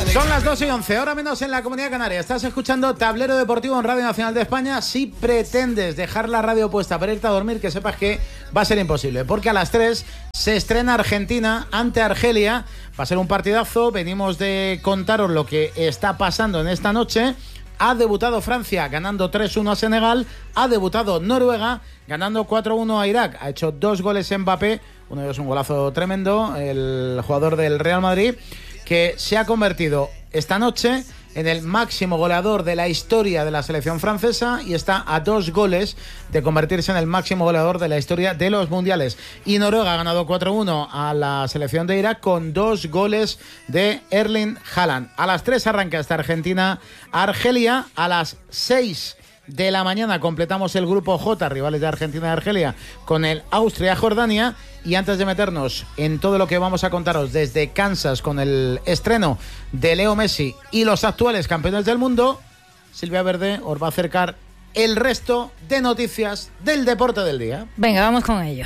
Son las 2:11, hora menos en la Comunidad Canaria. Estás escuchando Tablero Deportivo en Radio Nacional de España. Si pretendes dejar la radio puesta para irte a dormir, que sepas que va a ser imposible, porque a las 3 se estrena Argentina ante Argelia. Va a ser un partidazo. Venimos de contaros lo que está pasando en esta noche. Ha debutado Francia ganando 3-1 a Senegal. Ha debutado Noruega ganando 4-1 a Irak. Ha hecho 2 goles Mbappé. Uno de ellos un golazo tremendo, el jugador del Real Madrid, que se ha convertido esta noche en el máximo goleador de la historia de la selección francesa y está a 2 goles de convertirse en el máximo goleador de la historia de los mundiales. Y Noruega ha ganado 4-1 a la selección de Irak con 2 goles de Erling Haaland. A las 3 arranca esta Argentina-Argelia. A las 6 de la mañana completamos el grupo J, rivales de Argentina y Argelia, con el Austria-Jordania. Y antes de meternos en todo lo que vamos a contaros desde Kansas con el estreno de Leo Messi y los actuales campeones del mundo, Silvia Verde os va a acercar el resto de noticias del deporte del día. Venga, vamos con ello.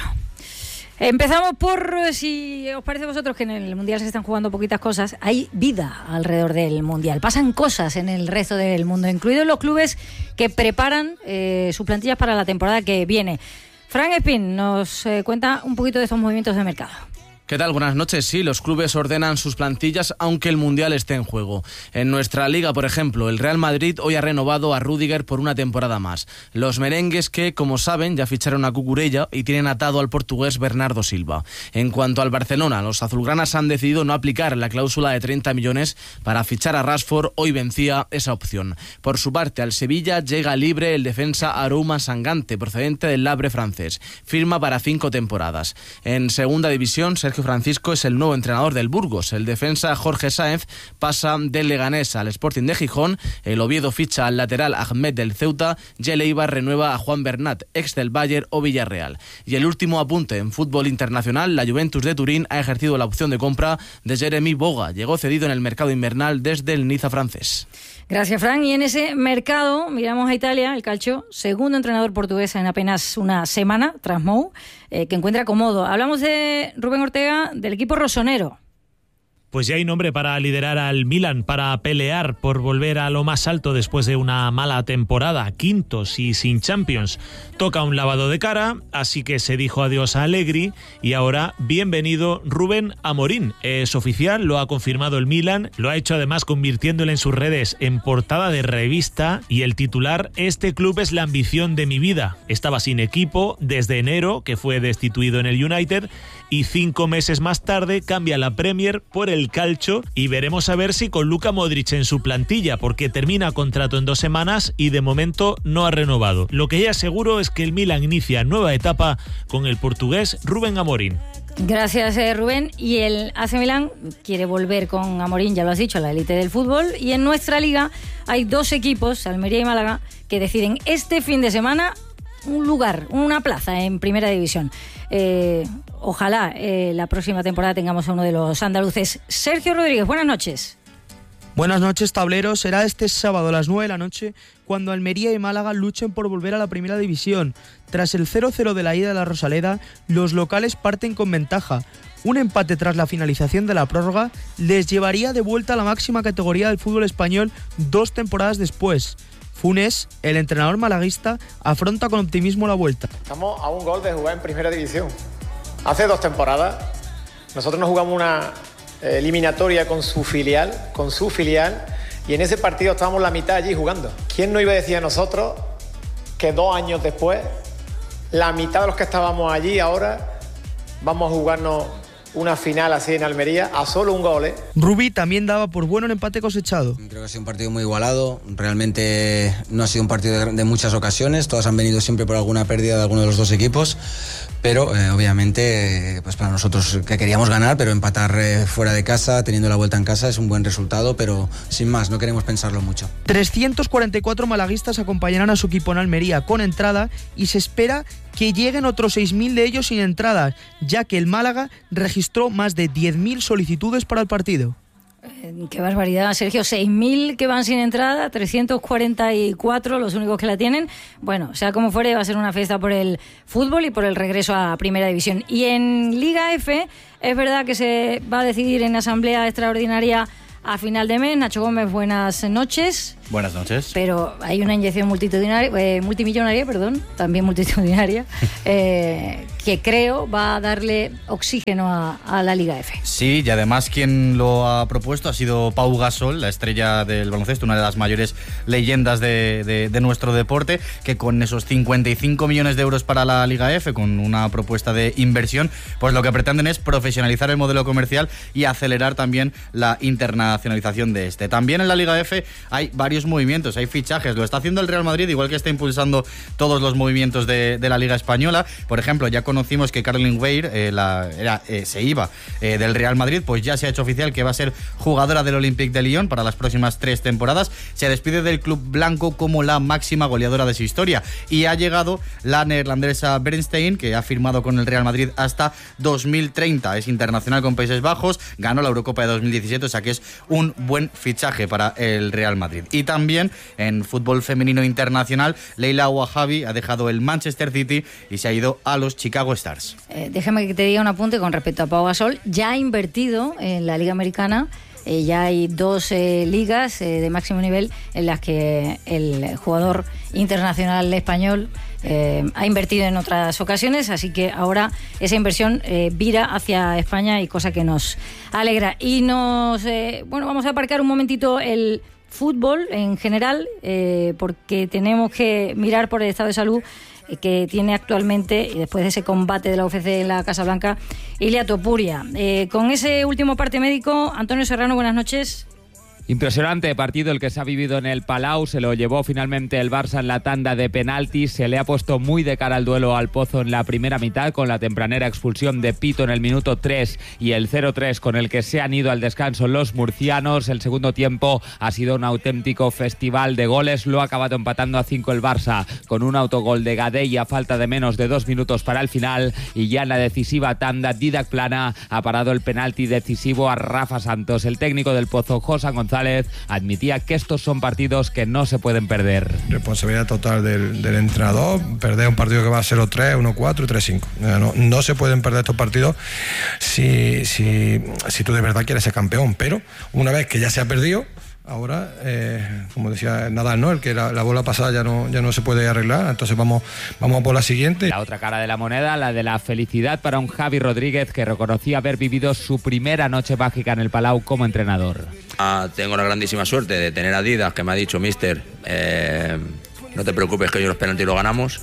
Empezamos por, si os parece a vosotros que en el Mundial se están jugando poquitas cosas, hay vida alrededor del Mundial, pasan cosas en el resto del mundo, incluidos los clubes que preparan sus plantillas para la temporada que viene. Fran Espín nos cuenta un poquito de estos movimientos de mercado. ¿Qué tal? Buenas noches. Sí, los clubes ordenan sus plantillas aunque el Mundial esté en juego. En nuestra liga, por ejemplo, el Real Madrid hoy ha renovado a Rüdiger por una temporada más. Los merengues que, como saben, ya ficharon a Cucurella y tienen atado al portugués Bernardo Silva. En cuanto al Barcelona, los azulgranas han decidido no aplicar la cláusula de 30 millones para fichar a Rashford. Hoy vencía esa opción. Por su parte, al Sevilla llega libre el defensa Arouma Sangante, procedente del Havre francés. Firma para 5 temporadas. En segunda división, Sergio Francisco es el nuevo entrenador del Burgos. El defensa Jorge Sáenz pasa del Leganés al Sporting de Gijón. El Oviedo ficha al lateral Ahmed del Ceuta y el Eibar renueva a Juan Bernat, ex del Bayern o Villarreal. Y el último apunte en fútbol internacional, la Juventus de Turín ha ejercido la opción de compra de Jeremy Boga. Llegó cedido en el mercado invernal desde el Niza francés. Gracias, Fran. Y en ese mercado miramos a Italia, el Calcio, segundo entrenador portugués en apenas una semana, tras Mou, que encuentra cómodo. Hablamos de Rubén Ortega, del equipo rosonero. Pues ya hay nombre para liderar al Milan, para pelear por volver a lo más alto después de una mala temporada, quintos y sin Champions. Toca un lavado de cara, así que se dijo adiós a Allegri y ahora bienvenido Rubén Amorín. Es oficial, lo ha confirmado el Milan, lo ha hecho además convirtiéndole en sus redes en portada de revista y el titular: "Este club es la ambición de mi vida". Estaba sin equipo desde enero, que fue destituido en el United, y 5 meses más tarde cambia la Premier por el Calcio y veremos a ver si con Luka Modric en su plantilla, porque termina contrato en 2 semanas y de momento no ha renovado. Lo que ya es seguro es que el Milan inicia nueva etapa con el portugués Rubén Amorín. Gracias, Rubén. Y el AC Milán quiere volver con Amorín, ya lo has dicho, a la élite del fútbol. Y en nuestra liga hay 2 equipos, Almería y Málaga, que deciden este fin de semana un lugar, una plaza en Primera División. Ojalá la próxima temporada tengamos a uno de los andaluces. Sergio Rodríguez, buenas noches. Buenas noches, tablero. Será este sábado a las 9 de la noche cuando Almería y Málaga luchen por volver a la Primera División. Tras el 0-0 de la ida de la Rosaleda, los locales parten con ventaja. Un empate tras la finalización de la prórroga les llevaría de vuelta a la máxima categoría del fútbol español 2 temporadas después. Funes, el entrenador malaguista, afronta con optimismo la vuelta. Estamos a un gol de jugar en Primera División. Hace 2 temporadas nosotros nos jugamos una eliminatoria con su filial, y en ese partido estábamos la mitad allí jugando. ¿Quién nos iba a decir a nosotros que 2 años después, la mitad de los que estábamos allí ahora vamos a jugarnos una final así en Almería a solo un gol, ¿eh? Rubí también daba por bueno el empate cosechado. Creo que ha sido un partido muy igualado. Realmente no ha sido un partido de muchas ocasiones. Todas han venido siempre por alguna pérdida de alguno de los 2 equipos. Pero obviamente pues para nosotros que queríamos ganar, pero empatar fuera de casa, teniendo la vuelta en casa, es un buen resultado, pero sin más, no queremos pensarlo mucho. 344 malaguistas acompañarán a su equipo en Almería con entrada y se espera que lleguen otros 6.000 de ellos sin entradas, ya que el Málaga registró más de 10.000 solicitudes para el partido. Qué barbaridad, Sergio. 6.000 que van sin entrada, 344 los únicos que la tienen. Bueno, sea como fuere, va a ser una fiesta por el fútbol y por el regreso a Primera División. Y en Liga F, es verdad que se va a decidir en asamblea extraordinaria a final de mes. Nacho Gómez, buenas noches. Buenas noches. Pero hay una inyección multimillonaria, también multitudinaria, que creo va a darle oxígeno a la Liga F. Sí, y además quien lo ha propuesto ha sido Pau Gasol, la estrella del baloncesto, una de las mayores leyendas de nuestro deporte, que con esos 55 millones de euros para la Liga F, con una propuesta de inversión, pues lo que pretenden es profesionalizar el modelo comercial y acelerar también la internacionalización de este. También en la Liga F hay varios movimientos, hay fichajes, lo está haciendo el Real Madrid, igual que está impulsando todos los movimientos de la Liga Española. Por ejemplo, ya conocimos que Caroline Weir se iba del Real Madrid, pues ya se ha hecho oficial que va a ser jugadora del Olympique de Lyon para las próximas 3 temporadas. Se despide del club blanco como la máxima goleadora de su historia, y ha llegado la neerlandesa Bernstein, que ha firmado con el Real Madrid hasta 2030. Es internacional con Países Bajos, ganó la Eurocopa de 2017, o sea que es un buen fichaje para el Real Madrid. Y también en fútbol femenino internacional, Leila Ouahabi ha dejado el Manchester City y se ha ido a los Chicago Stars. Déjame que te diga un apunte con respecto a Pau Gasol. Ya ha invertido en la Liga Americana. Ya hay 2 ligas de máximo nivel en las que el jugador internacional español ha invertido en otras ocasiones, así que ahora esa inversión vira hacia España, y cosa que nos alegra. Y vamos a aparcar un momentito el fútbol en general, porque tenemos que mirar por el estado de salud que tiene actualmente, y después de ese combate de la UFC en la Casa Blanca, Ilia Topuria. Con ese último parte médico, Antonio Serrano, buenas noches. Impresionante partido el que se ha vivido en el Palau, se lo llevó finalmente el Barça en la tanda de penaltis, se le ha puesto muy de cara al duelo al Pozo en la primera mitad, con la tempranera expulsión de Pito en el minuto 3 y el 0-3 con el que se han ido al descanso los murcianos. El segundo tiempo ha sido un auténtico festival de goles, lo ha acabado empatando a 5 el Barça con un autogol de Gadei a falta de menos de 2 minutos para el final, y ya en la decisiva tanda Didac Plana ha parado el penalti decisivo a Rafa Santos. El técnico del Pozo, José González, admitía que estos son partidos que no se pueden perder. Responsabilidad total del entrenador, perder un partido que va a 0-3, 1-4 y 3-5. No se pueden perder estos partidos si tú de verdad quieres ser campeón, pero una vez que ya se ha perdido, ahora, como decía Nadal, ¿no? El que la bola pasada ya no se puede arreglar, entonces vamos a por la siguiente. La otra cara de la moneda, la de la felicidad para un Javi Rodríguez, que reconocía haber vivido su primera noche mágica en el Palau como entrenador. Tengo la grandísima suerte de tener a Didac, que me ha dicho: mister, no te preocupes, que hoy los penaltis lo ganamos.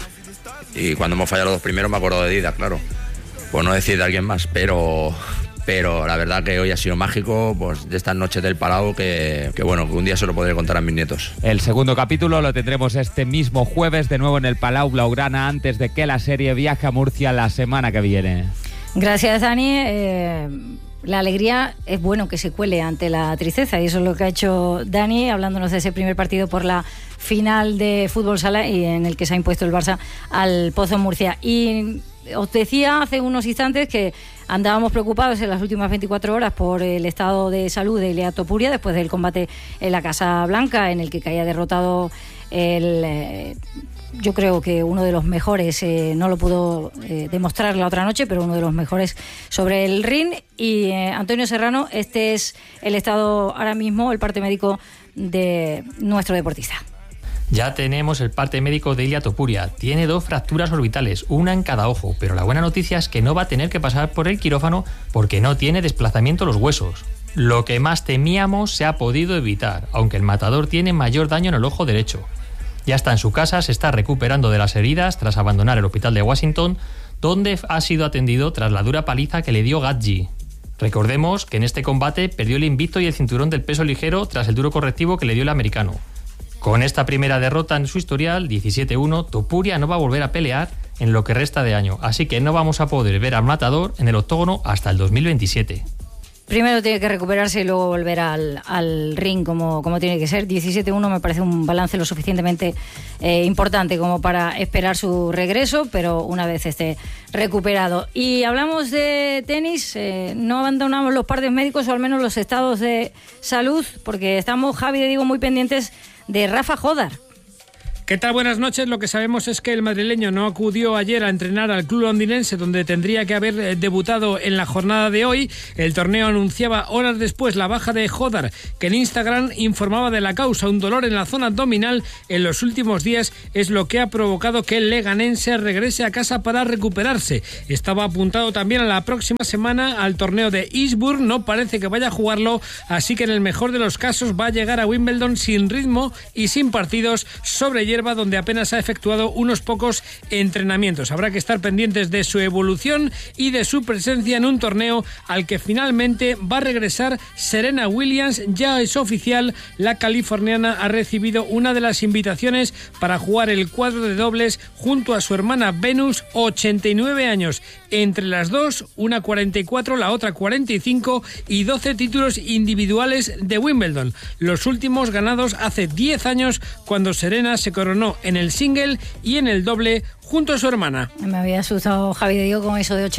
Y cuando hemos fallado los 2 primeros me acuerdo de Didac, claro, por no decir de alguien más, pero la verdad que hoy ha sido mágico, pues de estas noches del Palau, que bueno, que un día se lo podré contar a mis nietos. El segundo capítulo lo tendremos este mismo jueves, de nuevo en el Palau Blaugrana, antes de que la serie viaje a Murcia la semana que viene. Gracias, Dani. La alegría es bueno que se cuele ante la tristeza, y eso es lo que ha hecho Dani, hablándonos de ese primer partido por la final de fútbol sala, y en el que se ha impuesto el Barça al Pozo Murcia. Y os decía hace unos instantes que andábamos preocupados en las últimas 24 horas por el estado de salud de Ilia Topuria después del combate en la Casa Blanca, en el que caía derrotado yo creo que uno de los mejores, no lo pudo demostrar la otra noche, pero uno de los mejores sobre el ring. Y Antonio Serrano, este es el estado ahora mismo, el parte médico de nuestro deportista. Ya tenemos el parte médico de Ilia Topuria. Tiene 2 fracturas orbitales, una en cada ojo, pero la buena noticia es que no va a tener que pasar por el quirófano porque no tiene desplazamiento los huesos. Lo que más temíamos se ha podido evitar, aunque el matador tiene mayor daño en el ojo derecho. Ya está en su casa, se está recuperando de las heridas tras abandonar el hospital de Washington, donde ha sido atendido tras la dura paliza que le dio Gadji. Recordemos que en este combate perdió el invicto y el cinturón del peso ligero tras el duro correctivo que le dio el americano. Con esta primera derrota en su historial, 17-1, Topuria no va a volver a pelear en lo que resta de año, así que no vamos a poder ver al matador en el octógono hasta el 2027. Primero tiene que recuperarse y luego volver al ring como tiene que ser. 17-1 me parece un balance lo suficientemente importante como para esperar su regreso, pero una vez esté recuperado. Y hablamos de tenis, no abandonamos los partes médicos, o al menos los estados de salud, porque estamos, Javi y Diego, muy pendientes de Rafa Jódar. ¿Qué tal? Buenas noches. Lo que sabemos es que el madrileño no acudió ayer a entrenar al club londinense, donde tendría que haber debutado en la jornada de hoy. El torneo anunciaba horas después la baja de Jodar, que en Instagram informaba de la causa. Un dolor en la zona abdominal en los últimos días es lo que ha provocado que el leganense regrese a casa para recuperarse. Estaba apuntado también a la próxima semana al torneo de Eastbourne. No parece que vaya a jugarlo, así que en el mejor de los casos va a llegar a Wimbledon sin ritmo y sin partidos sobre hierba, donde apenas ha efectuado unos pocos entrenamientos. Habrá que estar pendientes de su evolución y de su presencia en un torneo al que finalmente va a regresar Serena Williams. Ya es oficial, la californiana ha recibido una de las invitaciones para jugar el cuadro de dobles junto a su hermana Venus, 89 años. Entre las dos, una 44, la otra 45 y 12 títulos individuales de Wimbledon. Los últimos ganados hace 10 años, cuando Serena se coronó en el single y en el doble junto a su hermana. Me había asustado Javi de Diego con eso de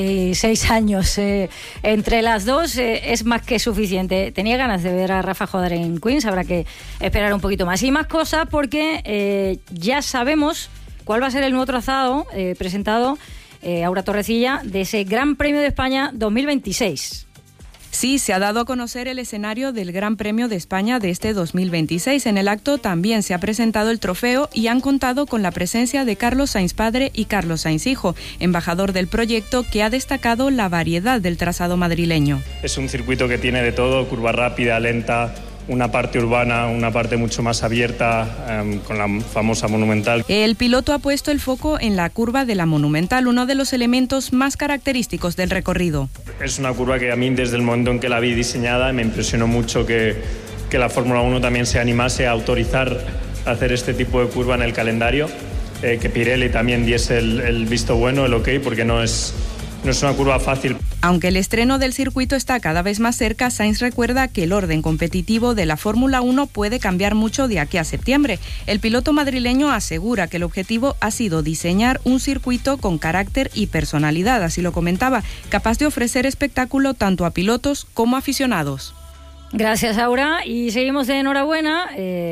86 años. Entre las dos es más que suficiente. Tenía ganas de ver a Rafa Jodar en Queens, habrá que esperar un poquito más. Y más cosas porque ya sabemos cuál va a ser el nuevo trazado presentado Aura Torrecilla de ese Gran Premio de España 2026. Sí, se ha dado a conocer el escenario del Gran Premio de España de este 2026. En el acto también se ha presentado el trofeo y han contado con la presencia de Carlos Sainz padre y Carlos Sainz hijo, embajador del proyecto, que ha destacado la variedad del trazado madrileño. Es un circuito que tiene de todo, curva rápida, lenta, una parte urbana, una parte mucho más abierta, con la famosa Monumental. El piloto ha puesto el foco en la curva de la Monumental, uno de los elementos más característicos del recorrido. Es una curva que a mí, desde el momento en que la vi diseñada, me impresionó mucho que la Fórmula 1 también se animase a autorizar hacer este tipo de curva en el calendario, que Pirelli también diese el visto bueno, el ok, porque no es una curva fácil. Aunque el estreno del circuito está cada vez más cerca, Sainz recuerda que el orden competitivo de la Fórmula 1 puede cambiar mucho de aquí a septiembre. El piloto madrileño asegura que el objetivo ha sido diseñar un circuito con carácter y personalidad, así lo comentaba, capaz de ofrecer espectáculo tanto a pilotos como a aficionados. Gracias, Aura. Y seguimos de enhorabuena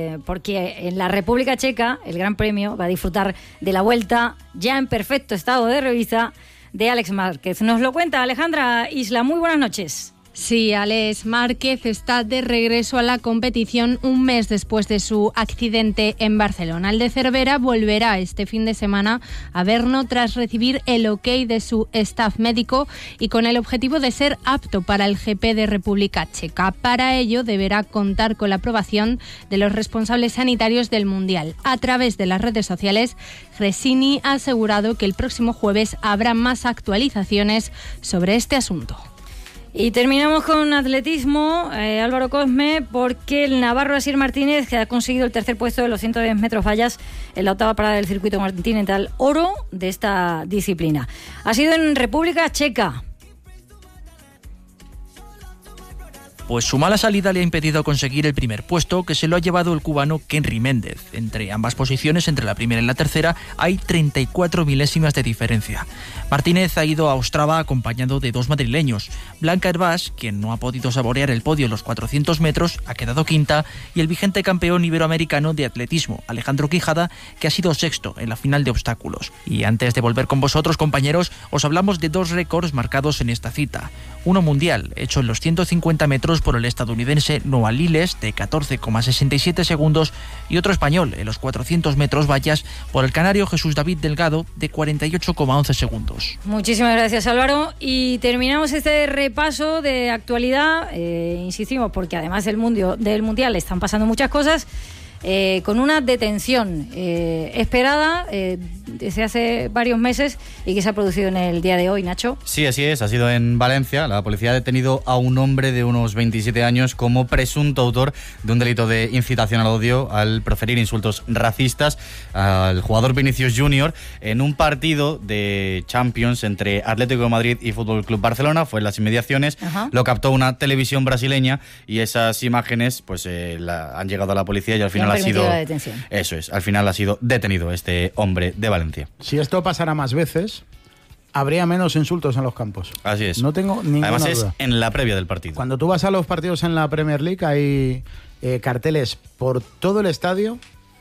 porque en la República Checa el Gran Premio va a disfrutar de la vuelta ya en perfecto estado de revista de Alex Márquez. Nos lo cuenta Alejandra Isla. Muy buenas noches. Sí, Alex Márquez está de regreso a la competición un mes después de su accidente en Barcelona. El de Cervera volverá este fin de semana a Brno tras recibir el ok de su staff médico y con el objetivo de ser apto para el GP de República Checa. Para ello deberá contar con la aprobación de los responsables sanitarios del Mundial. A través de las redes sociales, Gresini ha asegurado que el próximo jueves habrá más actualizaciones sobre este asunto. Y terminamos con atletismo, Álvaro Cosme, porque el navarro Asier Martínez, que ha conseguido el tercer puesto de los 110 metros vallas en la octava parada del circuito continental, oro de esta disciplina. Ha sido en República Checa. Pues su mala salida le ha impedido conseguir el primer puesto, que se lo ha llevado el cubano Kenry Méndez. Entre ambas posiciones, entre la primera y la tercera, hay 34 milésimas de diferencia. Martínez ha ido a Ostrava acompañado de dos madrileños. Blanca Hervás, quien no ha podido saborear el podio en los 400 metros, ha quedado quinta, y el vigente campeón iberoamericano de atletismo, Alejandro Quijada, que ha sido sexto en la final de obstáculos. Y antes de volver con vosotros, compañeros, os hablamos de dos récords marcados en esta cita. Uno mundial, hecho en los 150 metros por el estadounidense Noah Lyles, de 14,67 segundos, y otro español en los 400 metros vallas por el canario Jesús David Delgado, de 48,11 segundos. Muchísimas gracias, Álvaro. Y terminamos este repaso de actualidad, insistimos, porque además del Mundial están pasando muchas cosas, con una detención esperada desde hace varios meses y que se ha producido en el día de hoy, Nacho. Sí, así es, ha sido en Valencia. La policía ha detenido a un hombre de unos 27 años como presunto autor de un delito de incitación al odio al proferir insultos racistas al jugador Vinicius Junior en un partido de Champions entre Atlético de Madrid y Fútbol Club Barcelona. Fue en las inmediaciones. Ajá. Lo captó una televisión brasileña y esas imágenes pues han llegado a la policía y al final al final ha sido detenido este hombre de Valencia. Si esto pasara más veces, habría menos insultos en los campos. Así es. No tengo ninguna duda. Además es en la previa del partido. Cuando tú vas a los partidos en la Premier League hay carteles por todo el estadio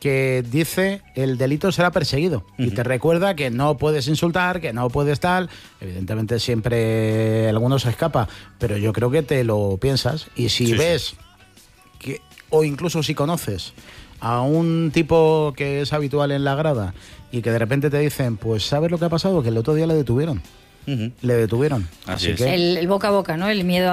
que dice el delito será perseguido y te recuerda que no puedes insultar, que no puedes tal. Evidentemente siempre alguno se escapa, pero yo creo que te lo piensas y si ves que, o incluso si conoces a un tipo que es habitual en la grada y que de repente te dicen, pues ¿sabes lo que ha pasado? Que el otro día le detuvieron. Le detuvieron. Así que el boca a boca, ¿no? El miedo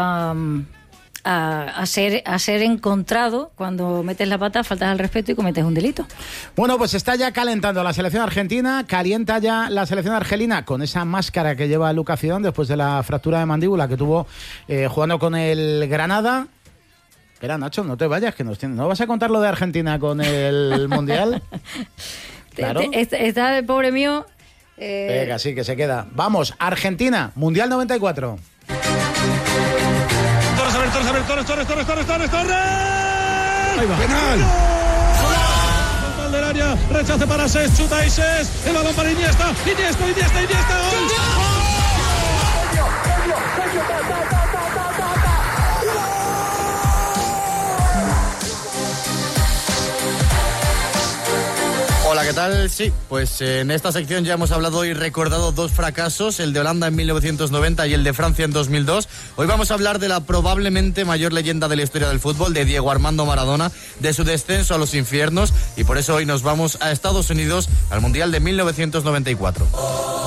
a ser encontrado cuando metes la pata, faltas al respeto y cometes un delito. Bueno, pues está ya calentando la selección argentina, calienta ya la selección argelina con esa máscara que lleva Lucas Zidane después de la fractura de mandíbula que tuvo jugando con el Granada. Espera, Nacho, no te vayas, que ¿no vas a contar lo de Argentina con el Mundial? Claro. Está el pobre mío... Venga, sí, que se queda. Vamos, Argentina, Mundial 94. Torres. Ahí va. Penal. Total del área, rechace para Ses, chuta y Ses. El balón para Iniesta. ¡Gol! Hola, ¿qué tal? Sí, pues en esta sección ya hemos hablado y recordado dos fracasos, el de Holanda en 1990 y el de Francia en 2002. Hoy vamos a hablar de la probablemente mayor leyenda de la historia del fútbol, de Diego Armando Maradona, de su descenso a los infiernos, y por eso hoy nos vamos a Estados Unidos al Mundial de 1994.